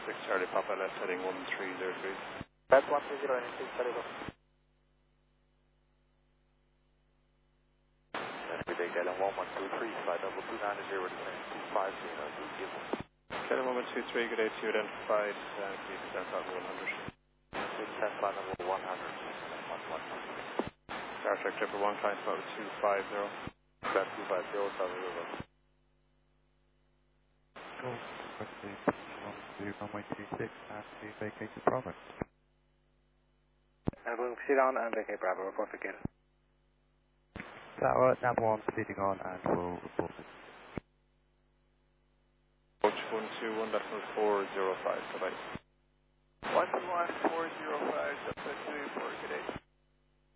Charlie Papa left heading 1303. That's 130 and 6 Charlie Papa. Good day, Galen 1123, flight level 290, descent 250, give. Galen 123, good day to you, identified, please descent on 100. Descent flight level 100, descent 112. Star Trek Clipper 1, climb level 250. Descent 250, Southern River. Go, runway 26 and please vacate the Bravo. Going to sit down and vacate Bravo, report for Galen. Tower, nav 1 proceeding on and we'll report it. Approach 121.405, goodbye. 121.405, subside 2 for good day.